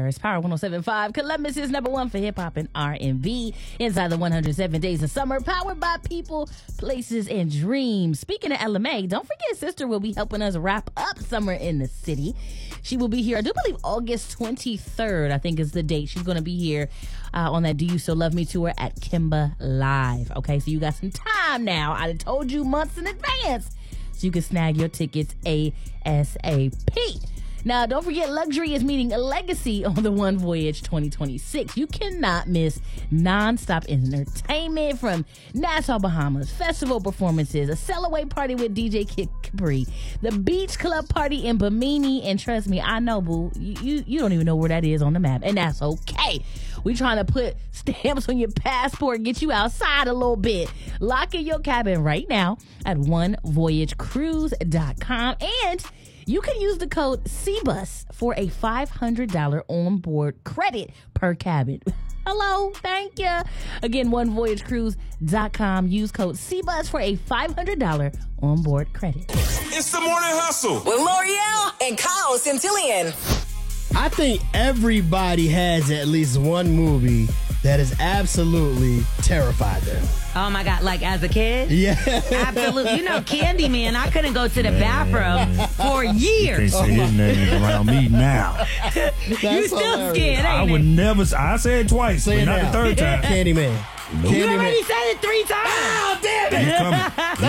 It's Power 107.5. Columbus is number one for hip-hop and R&B. Inside the 107 Days of Summer, powered by people, places, and dreams. Speaking of LMA, don't forget Sister will be helping us wrap up summer in the city. She will be here, I do believe August 23rd, I think is the date. She's going to be here on that Do You Still Love Me tour at Kimba Live. Okay, so you got some time now. I told you months in advance so you can snag your tickets ASAP. Now, don't forget, Luxury is meeting a legacy on the One Voyage 2026. You cannot miss nonstop entertainment from Nassau, Bahamas, festival performances, a sell-away party with DJ Kid Capri, the Beach Club party in Bimini, and trust me, I know, boo, you don't even know where that is on the map, and that's okay. We trying to put stamps on your passport, get you outside a little bit. Lock in your cabin right now at onevoyagecruise.com, and you can use the code CBUS for a $500 onboard credit per cabin. Hello, thank you. Again, onevoyagecruise.com. Use code CBUS for a $500 onboard credit. It's the Morning Hustle with L'Oreal and Kyle Centillion. I think everybody has at least one movie that has absolutely terrified them. Oh my God, like as a kid? Yeah. Absolutely. You know, Candyman, I couldn't go to the bathroom for years. You can't say his name around me now. You still scared, I ain't would it? never, I said it twice, Say but it not now. the third time. Candyman. Nope. You already said it 3 times. Oh, damn it. He's coming.